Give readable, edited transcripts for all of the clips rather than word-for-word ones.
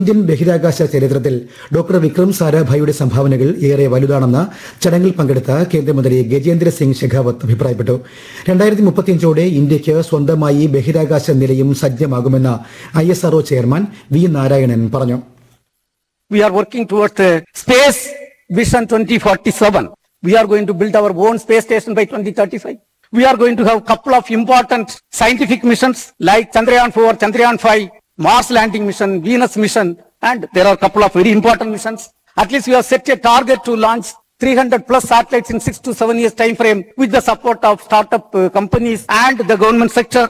Indian ബഹിരാകാശ ചരിത്രത്തിൽ doctor Vikram സാരാഭായിയുടെ സംഭാവനകൾ ഏറെ വലുതാണെന്ന് ചടങ്ങിൽ പങ്കെടുത്ത കേന്ദ്രമന്ത്രി ഗജേന്ദ്ര സിംഗ് ഷെഖാവത്ത് അഭിപ്രായപ്പെട്ടു. 2035ഓടെ ഇന്ത്യയ്ക്ക് സ്വന്തമായി ബഹിരാകാശ നിലയം സജ്ജമാകുമെന്ന് ISRO ചെയർമാൻ വി നാരായണൻ പറഞ്ഞു. We are working towards the Space Vision 2047. We are going to build our own space station by 2035. We are going to have a couple of important scientific missions like Chandrayaan 4, Chandrayaan 5, Mars landing mission, Venus mission, and there are a couple of very important missions. At least we have set a target to launch 300 plus satellites in 6 to 7 years time frame with the support of startup companies and the government sector.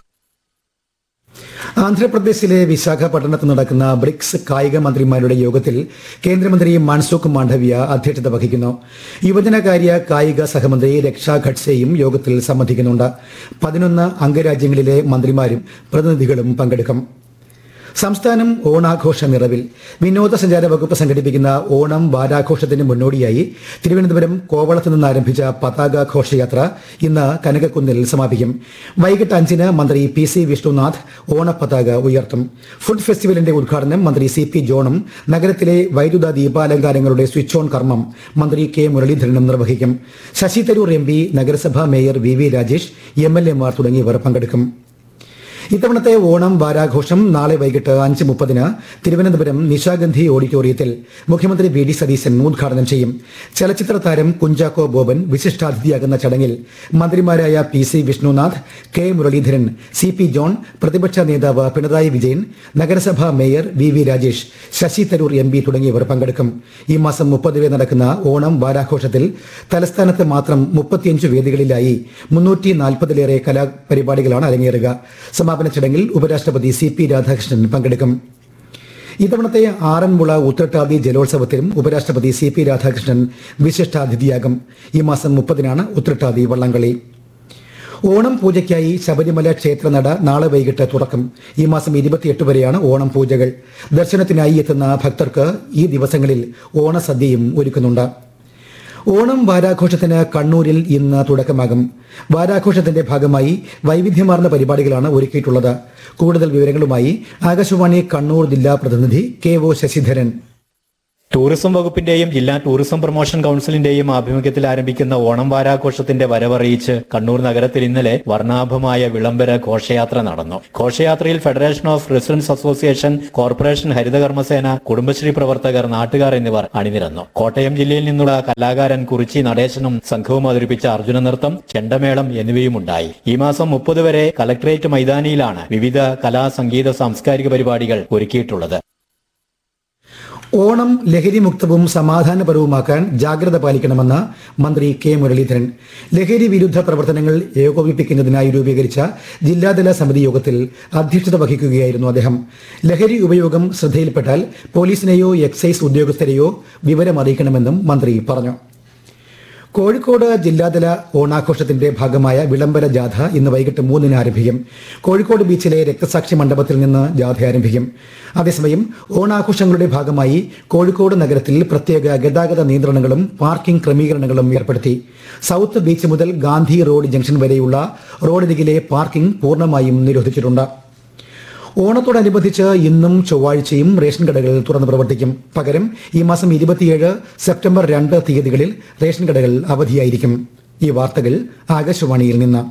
ആന്ധ്രാപ്രദേശിലെ വിശാഖപട്ടണത്ത് നടക്കുന്ന BRICS കായിക മന്ത്രിമാരുടെ യോഗത്തിൽ കേന്ദ്രമന്ത്രി മൻസുഖ് മാണ്ഡവ്യ അധ്യക്ഷത വഹിക്കുന്നു. യുവജനകാര്യ കായിക സഹമന്ത്രി രക്ഷാ ഖഡ്സെയും യോഗത്തിൽ സംബന്ധിക്കുന്നുണ്ട്. 11 അംഗരാജ്യങ്ങളിലെ മന്ത്രിമാരും പ്രതിനിധികളും പങ്കെടുക്കും. സംസ്ഥാനം ഓണാഘോഷ നിറവിൽ. വിനോദസഞ്ചാര വകുപ്പ് സംഘടിപ്പിക്കുന്ന ഓണം വാരാഘോഷത്തിന് മുന്നോടിയായി തിരുവനന്തപുരം കോവളത്ത് നിന്ന് ആരംഭിച്ച പതാക ഘോഷയാത്ര ഇന്ന് കനകക്കുന്നിൽ സമാപിക്കും. വൈകിട്ട് 5-ന് മന്ത്രി PC വിഷ്ണുനാഥ് ഓണപ്പതാക ഉയർത്തും. ഫുഡ് ഫെസ്റ്റിവലിന്റെ ഉദ്ഘാടനം മന്ത്രി CP ജോണും നഗരത്തിലെ വൈദ്യുത ദീപാലങ്കാരങ്ങളുടെ സ്വിച്ച് ഓൺ കർമ്മം മന്ത്രി K മുരളീധരനും നിർവഹിക്കും. ശശി തരൂർ MP, നഗരസഭാ mayor VV Rajesh, MLA Mar തുടങ്ങിയവർ പങ്കെടുക്കും. ഇത്തവണത്തെ ഓണം വാരാഘോഷം നാളെ വൈകിട്ട് 5:30-ന് തിരുവനന്തപുരം നിശാഗന്ധി ഓഡിറ്റോറിയത്തിൽ മുഖ്യമന്ത്രി VD സതീശൻ ഉദ്ഘാടനം ചെയ്യും. ചലച്ചിത്ര താരം കുഞ്ചാക്കോ ബോബൻ വിശിഷ്ടാതിഥിയാകുന്ന ചടങ്ങിൽ മന്ത്രിമാരായ PC Vishnunath, K Muraleedharan, CP John, പ്രതിപക്ഷ നേതാവ് പിണറായി വിജയൻ, നഗരസഭാ mayor VV Rajesh, Sasi Tharoor MP തുടങ്ങിയവർ പങ്കെടുക്കും. ഈ മാസം 30 വരെ നടക്കുന്ന ഓണം വാരാഘോഷത്തിൽ തലസ്ഥാനത്ത് മാത്രം 35 വേദികളിലായി 340-ലേറെ കലാപരിപാടികളാണ് അരങ്ങേറുക. സമാപന ചടങ്ങിൽ ഉപരാഷ്ട്രപതി CP രാധാകൃഷ്ണൻ പങ്കെടുക്കും. ഇത്തവണത്തെ ആറന്മുള ഉത്രട്ടാതി ജലോത്സവത്തിലും ഉപരാഷ്ട്രപതി CP രാധാകൃഷ്ണൻ വിശിഷ്ടാതിഥിയാകും. ഈ മാസം 30-നാണ് ഉത്രട്ടാതി വള്ളംകളി. ഓണം പൂജയ്ക്കായി ശബരിമല ക്ഷേത്രനട നാളെ വൈകിട്ട് തുറക്കും. ഈ മാസം 28 വരെയാണ് ഓണം പൂജകൾ. ദർശനത്തിനായി എത്തുന്ന ഭക്തർക്ക് ഈ ദിവസങ്ങളിൽ ഓണസദ്യയും ഒരുക്കുന്നുണ്ട്. ഓണം വാരാഘോഷത്തിന് കണ്ണൂരിൽ ഇന്ന് തുടക്കമാകും. വാരാഘോഷത്തിന്റെ ഭാഗമായി വൈവിധ്യമാർന്ന പരിപാടികളാണ് ഒരുക്കിയിട്ടുള്ളത്. കൂടുതൽ വിവരങ്ങളുമായി ആകാശവാണി കണ്ണൂർ ജില്ലാ പ്രതിനിധി KO ശശിധരൻ. ടൂറിസം വകുപ്പിന്റെയും ജില്ലാ ടൂറിസം പ്രൊമോഷൻ കൌൺസിലിന്റെയും ആഭിമുഖ്യത്തിൽ ആരംഭിക്കുന്ന ഓണം വാരാഘോഷത്തിന്റെ വരവറിയിച്ച് കണ്ണൂർ നഗരത്തിൽ ഇന്നലെ വർണ്ണാഭമായ വിളംബര ഘോഷയാത്ര നടന്നു. ഘോഷയാത്രയിൽ federation of residence association, corporation, ഹരിതകർമ്മസേന, കുടുംബശ്രീ പ്രവർത്തകർ, നാട്ടുകാർ എന്നിവർ അണിനിരന്നു. കോട്ടയം ജില്ലയിൽ നിന്നുള്ള കലാകാരൻ കുറിച്ചി നടേശനും സംഘവും അവതരിപ്പിച്ച അർജുന നൃത്തം, ചെണ്ടമേളം എന്നിവയുമുണ്ടായി. ഈ മാസം 30 വരെ കലക്ടറേറ്റ് മൈതാനിയിലാണ് വിവിധ കലാ, സംഗീത, സാംസ്കാരിക പരിപാടികൾ ഒരുക്കിയിട്ടുള്ളത്. ഓണം ലഹരിമുക്തവും സമാധാനപരവുമാക്കാൻ ജാഗ്രത പാലിക്കണമെന്ന് മന്ത്രി K മുരളീധരൻ. ലഹരി വിരുദ്ധ പ്രവർത്തനങ്ങൾ ഏകോപിപ്പിക്കുന്നതിനായി രൂപീകരിച്ച ജില്ലാതല സമിതി യോഗത്തിൽ അധ്യക്ഷത വഹിക്കുകയായിരുന്നു അദ്ദേഹം. ലഹരി ഉപയോഗം ശ്രദ്ധയിൽപ്പെട്ടാൽ പോലീസിനെയോ എക്സൈസ് ഉദ്യോഗസ്ഥരെയോ വിവരമറിയിക്കണമെന്നും മന്ത്രി പറഞ്ഞു. കോഴിക്കോട് ജില്ലാതല ഓണാഘോഷത്തിന്റെ ഭാഗമായ വിളംബര ജാഥ ഇന്ന് വൈകിട്ട് 3-ന് ആരംഭിക്കും. കോഴിക്കോട് ബീച്ചിലെ രക്തസാക്ഷി മണ്ഡപത്തിൽ നിന്ന് ജാഥ ആരംഭിക്കും. അതേസമയം ഓണാഘോഷങ്ങളുടെ ഭാഗമായി കോഴിക്കോട് നഗരത്തിൽ പ്രത്യേക ഗതാഗത നിയന്ത്രണങ്ങളും പാർക്കിംഗ് ക്രമീകരണങ്ങളും ഏർപ്പെടുത്തി. സൌത്ത് ബീച്ച് മുതൽ ഗാന്ധി റോഡ് ജംഗ്ഷൻ വരെയുള്ള റോഡരികിലെ പാർക്കിംഗ് പൂർണ്ണമായും നിരോധിച്ചിട്ടുണ്ട്. ഓണത്തോടനുബന്ധിച്ച് ഇന്നും ചൊവ്വാഴ്ചയും റേഷൻ കടകൾ തുറന്ന് പ്രവർത്തിക്കും. പകരം ഈ മാസം 27, സെപ്റ്റംബർ 2 തീയതികളിൽ റേഷൻ കടകൾ അവധിയായിരിക്കും. ഈ വാർത്തകൾ ആകാശവാണിയിൽ നിന്ന്.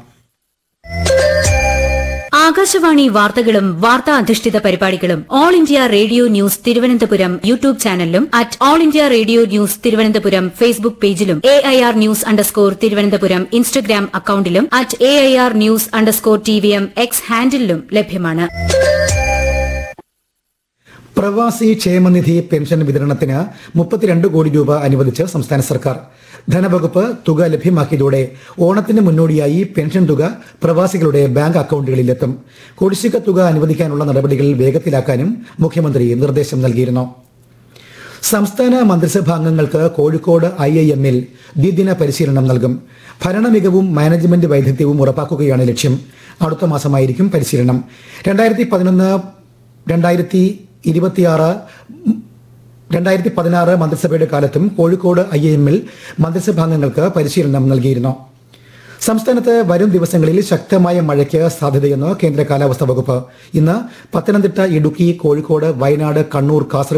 ആകാശവാണി വാർത്തകളും വാർത്താ അധിഷ്ഠിത പരിപാടികളും all India radio news Thiruvananthapuram YouTube ചാനലിലും @all India radio news Thiruvananthapuram Facebook പേജിലും AIR ന്യൂസ് _ ഇൻസ്റ്റഗ്രാം അക്കൌണ്ടിലും @AIR ന്യൂസ് _ TVM X ഹാൻഡിലും ലഭ്യമാണ്. പ്രവാസി ക്ഷേമനിധി പെൻഷൻ വിതരണത്തിന് 32 കോടി രൂപ അനുവദിച്ച് സംസ്ഥാന സർക്കാർ. ധനവകുപ്പ് തുക ലഭ്യമാക്കിയതോടെ ഓണത്തിന് മുന്നോടിയായി പെൻഷൻ തുക പ്രവാസികളുടെ ബാങ്ക് അക്കൌണ്ടുകളിലെത്തും. കുടിശ്ശിക തുക അനുവദിക്കാനുള്ള നടപടികൾ വേഗത്തിലാക്കാനും മുഖ്യമന്ത്രി നിർദ്ദേശം നൽകിയിരുന്നു. സംസ്ഥാന മന്ത്രിസഭാംഗങ്ങൾക്ക് കോഴിക്കോട് IIM-ൽ ദ്വിദിന പരിശീലനം നൽകും. ഭരണമികവും മാനേജ്മെന്റ് വൈദഗ്ധ്യവും ഉറപ്പാക്കുകയാണ് ലക്ഷ്യം. അടുത്ത മാസമായിരിക്കും പരിശീലനം. 2016 മന്ത്രിസഭയുടെ കാലത്തും കോഴിക്കോട് IIM-ൽ മന്ത്രിസഭാംഗങ്ങൾക്ക് പരിശീലനം നൽകിയിരുന്നു. സംസ്ഥാനത്ത് വരും ദിവസങ്ങളിൽ ശക്തമായ മഴയ്ക്ക് സാധ്യതയെന്ന് കേന്ദ്ര കാലാവസ്ഥാ വകുപ്പ്. ഇന്ന് പത്തനംതിട്ട, ഇടുക്കി, കോഴിക്കോട്, വയനാട്, കണ്ണൂർ, കാസർഗോഡ്